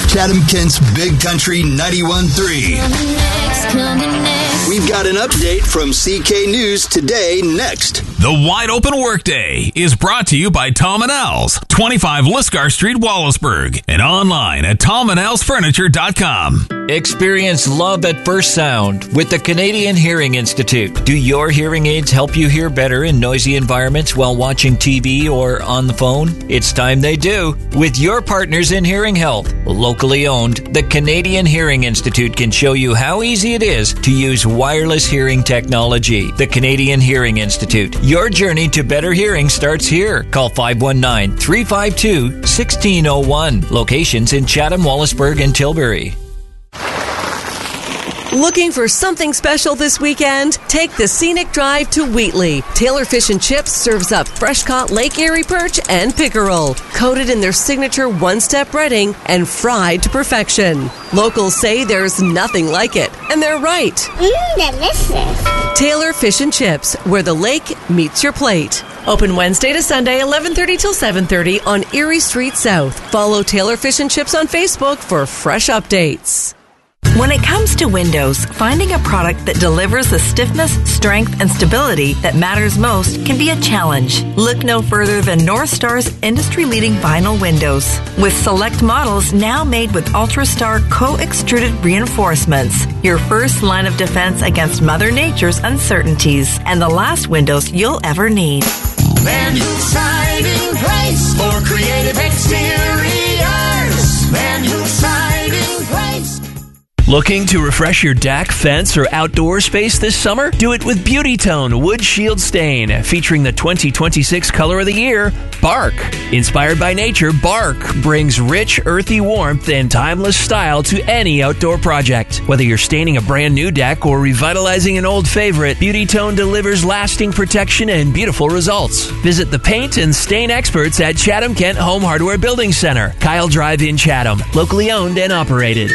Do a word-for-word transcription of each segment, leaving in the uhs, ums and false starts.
Chatham-Kent's Big Country ninety-one point three. We've got an update from C K News Today next. The Wide Open Workday is brought to you by Tom and Al's, twenty-five Lisgar Street, Wallaceburg, and online at tom and als furniture dot com. Experience love at first sound with the Canadian Hearing Institute. Do your hearing aids help you hear better in noisy environments while watching T V or on the phone? It's time they do. With your partners in hearing health, locally owned, the Canadian Hearing Institute can show you how easy it is to use wireless hearing technology. The Canadian Hearing Institute. Your journey to better hearing starts here. Call five one nine, three five two, one six zero one. Locations in Chatham, Wallaceburg, and Tilbury. Looking for something special this weekend? Take the scenic drive to Wheatley. Taylor Fish and Chips serves up fresh-caught Lake Erie perch and pickerel, coated in their signature one-step breading and fried to perfection. Locals say there's nothing like it, and they're right. Mmm, delicious. Taylor Fish and Chips, where the lake meets your plate. Open Wednesday to Sunday, eleven thirty till seven thirty on Erie Street South. Follow Taylor Fish and Chips on Facebook for fresh updates. When it comes to windows, finding a product that delivers the stiffness, strength, and stability that matters most can be a challenge. Look no further than North Star's industry-leading vinyl windows. With select models now made with UltraStar co-extruded reinforcements, your first line of defense against Mother Nature's uncertainties, and the last windows you'll ever need. Van Hool Siding Place for creative exteriors. Van Hool Siding Place. Looking to refresh your deck, fence, or outdoor space this summer? Do it with Beauty Tone Wood Shield Stain, featuring the twenty twenty-six color of the year, Bark. Inspired by nature, Bark brings rich, earthy warmth and timeless style to any outdoor project. Whether you're staining a brand new deck or revitalizing an old favorite, Beauty Tone delivers lasting protection and beautiful results. Visit the paint and stain experts at Chatham Kent Home Hardware Building Center, Kyle Drive in Chatham, locally owned and operated.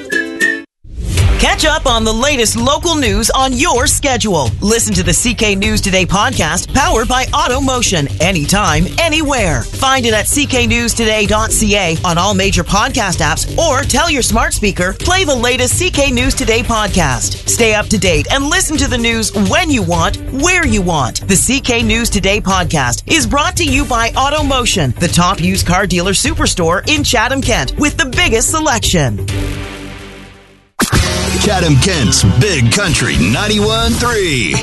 Catch up on the latest local news on your schedule. Listen to the C K News Today podcast, powered by AutoMotion, anytime, anywhere. Find it at c k news today dot c a on all major podcast apps, or tell your smart speaker, play the latest C K News Today podcast. Stay up to date and listen to the news when you want, where you want. The C K News Today podcast is brought to you by AutoMotion, the top used car dealer superstore in Chatham-Kent with the biggest selection. Chatham-Kent's Big Country ninety-one point three.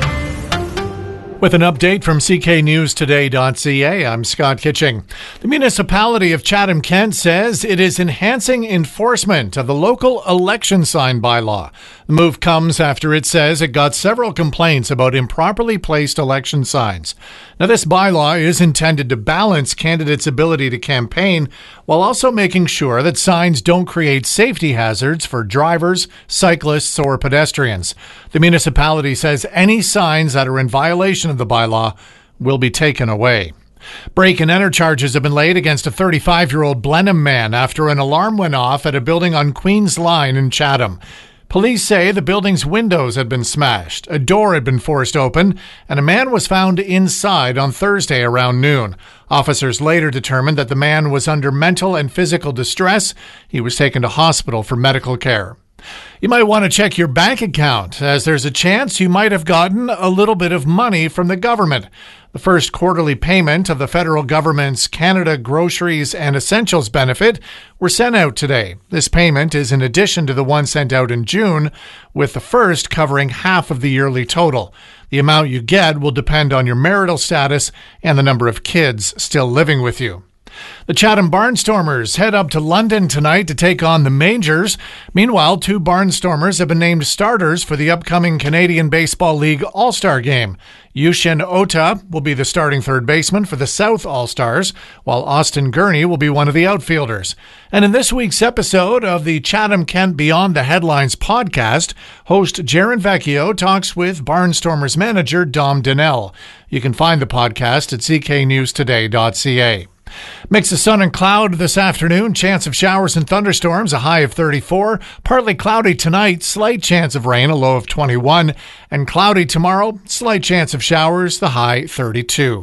With an update from c k news today dot c a, I'm Scott Kitching. The municipality of Chatham-Kent says it is enhancing enforcement of the local election sign bylaw. The move comes after it says it got several complaints about improperly placed election signs. Now, this bylaw is intended to balance candidates' ability to campaign while also making sure that signs don't create safety hazards for drivers, cyclists, or pedestrians. The municipality says any signs that are in violation of the bylaw will be taken away. Break and enter charges have been laid against a thirty-five-year-old Blenheim man after an alarm went off at a building on Queen's Line in Chatham. Police say the building's windows had been smashed, a door had been forced open, and a man was found inside on Thursday around noon. Officers later determined that the man was under mental and physical distress. He was taken to hospital for medical care. You might want to check your bank account, as there's a chance you might have gotten a little bit of money from the government. The first quarterly payment of the federal government's Canada Groceries and Essentials benefit were sent out today. This payment is in addition to the one sent out in June, with the first covering half of the yearly total. The amount you get will depend on your marital status and the number of kids still living with you. The Chatham Barnstormers head up to London tonight to take on the Majors. Meanwhile, two Barnstormers have been named starters for the upcoming Canadian Baseball League All-Star Game. Yushin Ota will be the starting third baseman for the South All-Stars, while Austin Gurney will be one of the outfielders. And in this week's episode of the Chatham-Kent Beyond the Headlines podcast, host Jaron Vecchio talks with Barnstormers manager Dom Donnell. You can find the podcast at c k news today dot c a. Mix of sun and cloud this afternoon. Chance of showers and thunderstorms, a high of thirty-four. Partly cloudy tonight, slight chance of rain, a low of twenty-one. And cloudy tomorrow, slight chance of showers, the high thirty-two.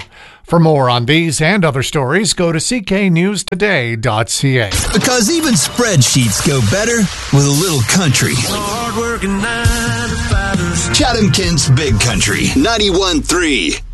For more on these and other stories, go to c k news today dot c a. Because even spreadsheets go better with a little country. Chatham Kent's Big Country, ninety-one point three.